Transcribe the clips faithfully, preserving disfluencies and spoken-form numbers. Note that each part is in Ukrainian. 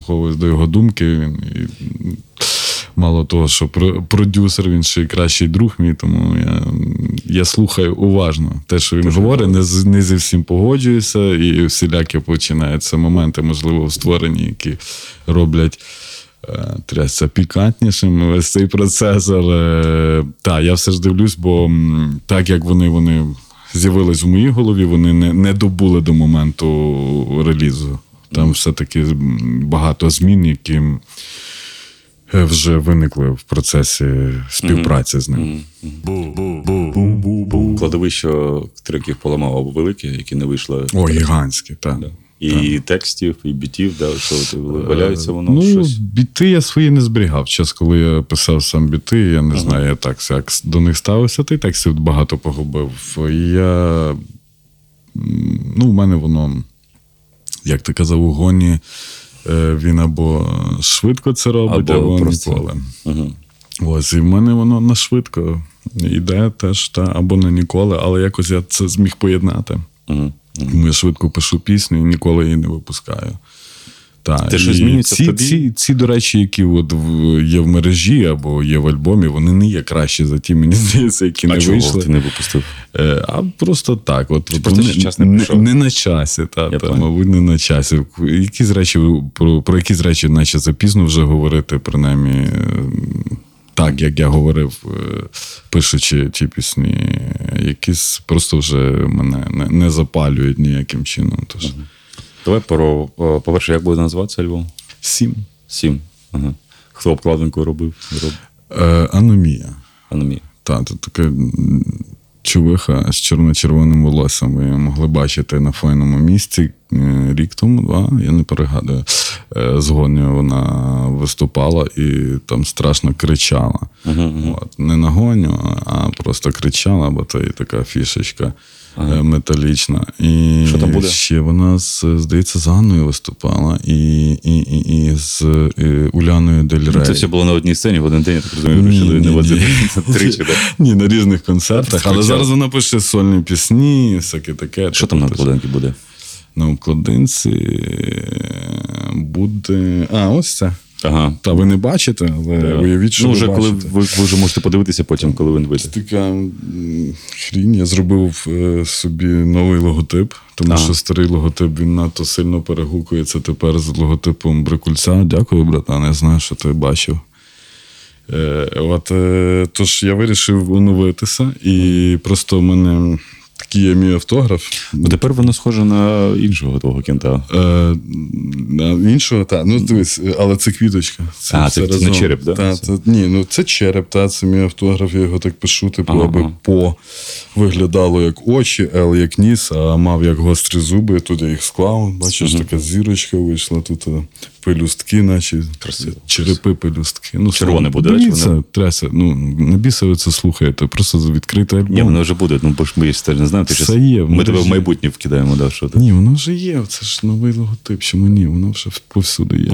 прислуховуюсь до його думки. Він, і, мало того, що продюсер, він ще й кращий друг мій, тому я, я слухаю уважно те, що він Дуже говорить, не, не зі всім погоджуюся, і всілякі починаються моменти, можливо, в створенні, які роблять трясся пікантнішим весь цей процес, але так, я все ж дивлюсь, бо так, як вони, вони з'явились в моїй голові, вони не, не добули до моменту релізу. Там все-таки багато змін, які вже виникли в процесі співпраці mm-hmm. з ним. Mm-hmm. Кладовище треків поламав або велике, які не вийшли. О, гігантські, так. Да. І так. Текстів, і бітів, да, що валяється воно ну, щось? Біти я свої не зберігав. Час, коли я писав сам біти, я не ага. знаю, я так як до них ставився, ти текстів багато погубив. Я, ну, в мене воно, як ти казав, у гоні, він або швидко це робить, або, або ніколи. Ага. Ось, і в мене воно на швидко йде теж, та, або на ніколи, але якось я це зміг поєднати. Ага. Mm-hmm. Я швидко пишу пісню і ніколи її не випускаю. Так. Те, що змінюється ці, в тобі? Ці, ці, до речі, які от є в мережі або є в альбомі, вони не є кращі за ті, мені здається, які а не чого вийшли. ти не випустив? А просто так. От, от, просто не, час не прийшов? Не, не на часі, та, та, мабуть, не на часі. Якісь речі, про, про якісь речі наче запізно вже говорити, принаймні, так, як я говорив, пишучи ті пісні, якісь просто вже мене не, не запалюють ніяким чином. Тож. Ага. Давай про, по-перше, як буде називатися альбом? Сім. Сім. Ага. Хто обкладинку робив? Роб... Е, Аномія. Аномія. Так, це така чувиха з чорно-червоним волоссям. Ви могли бачити на файному місці рік тому, два, я не перегадую. З Гонею вона виступала і там страшно кричала. Uh-huh. От. Не на Гоню, а просто кричала, бо це і така фішечка uh-huh. металічна. І що там буде? Ще вона, здається, з Анною виступала і, і, і, і з і Уляною Дель Рей. Це все було на одній сцені в один день, я так розумію, вирішили не возити тричі, так? Ні, на різних концертах, але зараз вона пише сольні пісні, всяке таке. Що там на обкладинці буде? На обкладинці буде... А, ось це. Ага. Та ви не бачите, але yeah. уявіть, що ну, ви вже бачите. Коли ви, ви вже можете подивитися потім, коли він вийде. Це така хрінь. Я зробив собі новий логотип, тому ага. що старий логотип, він надто сильно перегукується тепер з логотипом Брикульця. Дякую, братан, я знаю, що ти бачив. От, тож я вирішив оновитися, і просто в мене... Такий є мій автограф. Ну, тепер воно схоже на іншого того кента. Е, на іншого, так. Ну, дивись, але це квіточка. Це а, це, це не череп, так? Да? Це, ні, ну це череп, та, це мій автограф, я його так пишу, типу, ага. аби по виглядало як очі, Л як ніс, а мав як гострі зуби, тут я їх склав. Бачиш, угу. така зірочка вийшла, тут пелюстки, наче красиво. Черепи, пелюстки. Ну, червоне буде, дивіться, трясся. Ну, на біса ви це слухаєте, просто відкритий альбом. Ні, воно вже буде, ну, бо ж ми ж не знаємо. Ти все є. Ми тебе в майбутнє вкидаємо, да, що ти? Ні, воно вже є, це ж новий логотип, чому ні, воно вже повсюди є.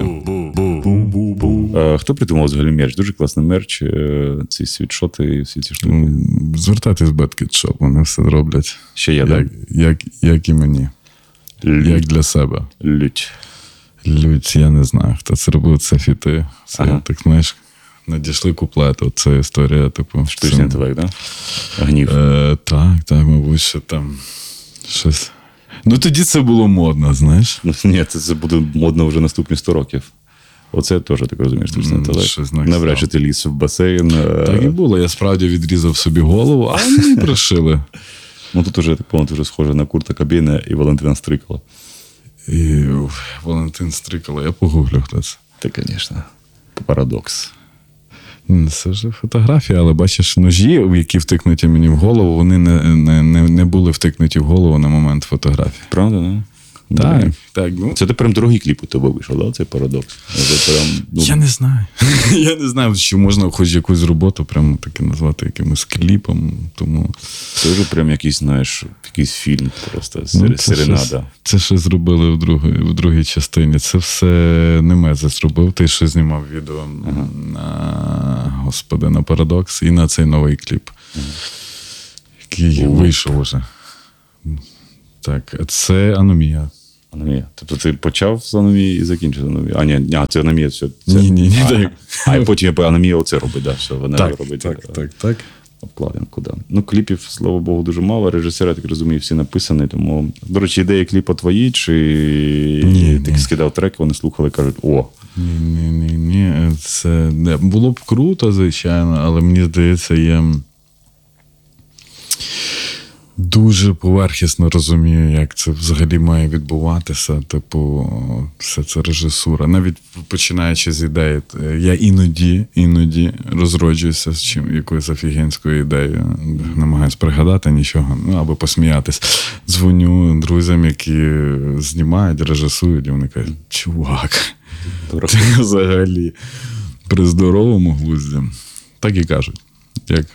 А, хто придумав взагалі мерч? Дуже класний мерч, ці світшоти і всі ці штуки. Звертайтесь в Bad Kid Shop, вони все роблять. Ще є, як, так? Як, як і мені. Лють. Як для себе. Лють. Лють, я не знаю, хто це робив, це фіти. Це, ага. так, знаєш, надійшли куплети, це історія, типу. Штучний інтелект, так? Да? Гнів. Е, так, так, мабуть, що там щось. Ну, тоді це було модно, знаєш. Ну, ні, це, це буде модно вже наступні сто років. Оце теж, так розумієш, штучний інтелект. Навряд чи ти ліз в басейн. Так і було, я справді відрізав собі голову, а мені пришили. Ну, тут уже, так повно, вже схоже на Курта Кобейна і Валентина Стрикала. І уф, Валентин Стрикала, я погуглю, хто це. Та, звісно, парадокс. Це вже фотографія, але бачиш, ножі, які втикнуті мені в голову, вони не, не, не, не були втикнуті в голову на момент фотографії. Правда, не? Так, так, так. Ну. Це ти прям другий кліп у тебе вийшов, да? Це парадокс. Це прям, ну... Я не знаю. Я не знаю, чи можна хоч якусь роботу прямо таки назвати якимось кліпом. Тому... Це вже прям якийсь, знаєш, якийсь фільм просто, ну, серенада. Щось, це що зробили в другій, в другій частині. Це все Немеза зробив. Ти що знімав відео ага. на, господи, на Парадокс і на цей новий кліп, ага. який О. вийшов уже. Так, це Аномія. Аномія. Тобто ти почав з аномії і закінчив з аномії. А, ні, а це аномія, все. Це... Ні, ні, ні. А, так. а і потім аномія оце робить, да, все, вона Так, робить. так, так, так. Обкладинку, да. Ну, кліпів, слава Богу, дуже мало. Режисери, я так розумію, всі написані. Тому, до речі, ідеї кліпу твої, чи ні, ти ні. скидав трек, вони слухали, кажуть, о. Ні, ні, ні, ні. Це не було б круто, звичайно, але мені здається, я дуже поверхісно розумію, як це взагалі має відбуватися. Типу, все це режисура. Навіть починаючи з ідеї, я іноді, іноді розроджуюся з чим, якоюсь офігенською ідеєю. Намагаюсь пригадати нічого, ну, або посміятись. Дзвоню друзям, які знімають, режисують, і вони кажуть, чувак, це взагалі при здоровому глузді. Так і кажуть. Як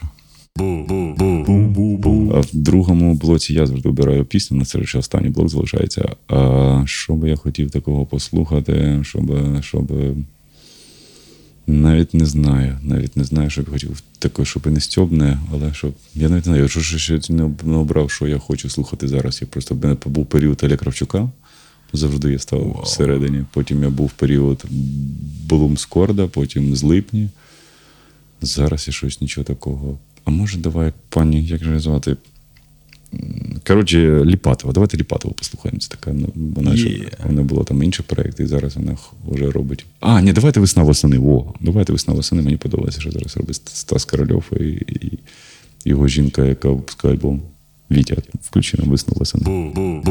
А в другому блоці я завжди обираю пісню, на це ще останній блок залишається. А що би я хотів такого послухати, щоб, щоб... Навіть не знаю. Навіть не знаю, що б я хотів таке, щоб і не стьобне, але щоб... Я навіть не знаю, що ще не обрав, що я хочу слухати зараз. Я просто в мене був період Оля Кравчука. Завжди я став wow. всередині. Потім я був в період Блумскорда, потім з Липні. Зараз я щось нічого такого. А може, давай, пані, як же звати? Коротше, Ліпатова. Давайте Ліпатову послухаємо. Це така, ну, вона, yeah. вона була там інші проєкти, і зараз вона вже робить. А, ні, давайте «Весна восени». О, давайте «Весна восени». Мені подобається, що зараз робить Стас Корольов і, і його жінка, яка випускає альбом. Вітя, включи нам «Весну восени».